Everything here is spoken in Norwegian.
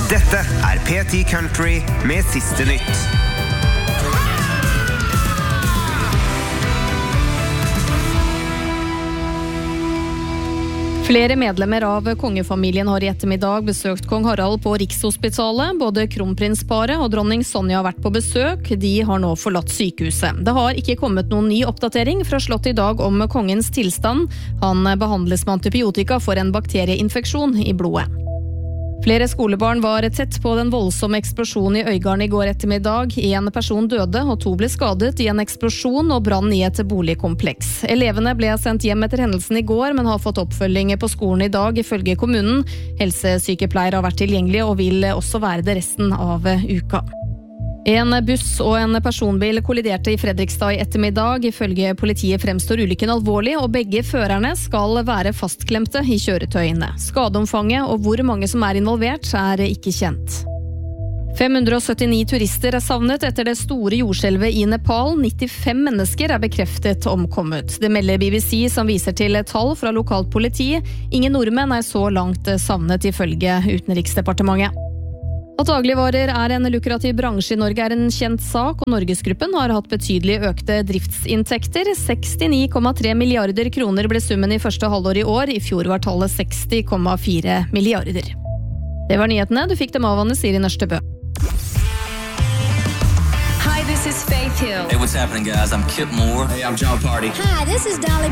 Dette P10 Country med siste nytt. Flere medlemmer av kongefamilien har I ettermiddag besøkt kong Harald på Rikshospitalet. Både kronprinsparet og dronning Sonja har vært på besøk. De har nå forlatt sykehuset. Det har ikke kommet noen ny oppdatering fra slottet I dag om kongens tilstand. Han behandles med antibiotika for en bakterieinfeksjon I blodet. Flere skolebarn var tett på den voldsomme eksplosjonen I Øygarden I går ettermiddag. En person døde og 2 ble skadet I en eksplosjon og brann I et boligkompleks. Elevene ble sendt hjem etter hendelsen I går, men har fått oppfølging på skolen I dag, ifølge kommunen. Helsesykepleiere har vært tilgjengelige og vil også være det resten av uka. En buss og en personbil kolliderte I Fredrikstad I ettermiddag. Ifølge politiet fremstår ulykken alvorlig, og begge førerne skal være fastklemte I kjøretøyene. Skadeomfanget og hvor mange som involvert ikke kjent. 579 turister savnet etter det store jordskjelvet I Nepal. 95 mennesker bekreftet omkommet. Det melder BBC, som viser til tall fra lokalt politi. Ingen nordmenn så langt savnet ifølge Utenriksdepartementet. At dagligvarer en lukrativ bransje I Norge en kjent sak, og Norgesgruppen har hatt betydelig økte driftsinntekter. 69,3 milliarder kroner ble summen I første halvår I år. I fjor var tallet 60,4 milliarder. Det var nyhetene. Du fikk dem av Anne Siri Nørstebø. Hi, this is Faith Hill. Hey, what's happening, guys? I'm Kip Moore. Hey, I'm John Party. Hi, this is Dolly